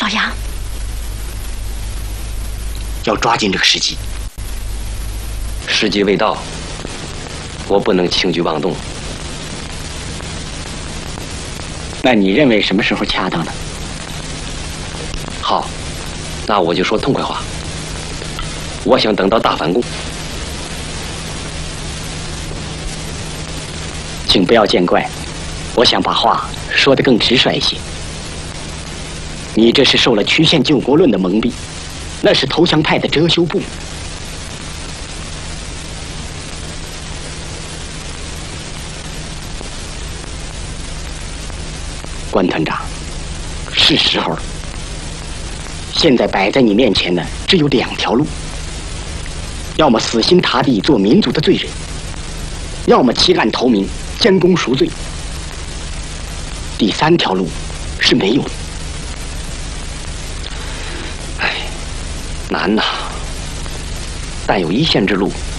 老杨， 要抓紧这个时机。 时机未到，我不能轻举妄动。 那你认为什么时候恰当呢？ 好，那我就说痛快话。我想等到大反攻。 请不要见怪，我想把话说得更直率一些。你这是受了曲线救国论的蒙蔽，那是投降派的遮羞布。关团长，是时候了。现在摆在你面前的只有2条路：要么死心塌地做民族的罪人，要么弃暗投明，将功赎罪。第3条路是没有的。 哎，难呐！但有一线之路，